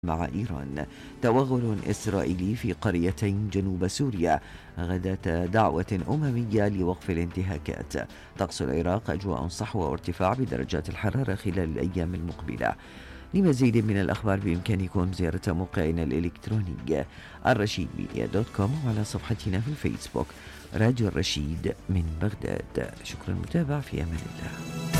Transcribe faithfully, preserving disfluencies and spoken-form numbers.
مع إيران. توغل إسرائيلي في قريتين جنوب سوريا غداة دعوة أممية لوقف الانتهاكات. طقس العراق أجواء صحوة وارتفاع بدرجات الحرارة خلال الأيام المقبلة. لمزيد من الأخبار بإمكانكم زيارة موقعنا الإلكتروني الرشيد ميديا دوت كوم وعلى صفحتنا في الفيسبوك راديو الرشيد من بغداد. شكرا المتابعة، في أمان الله.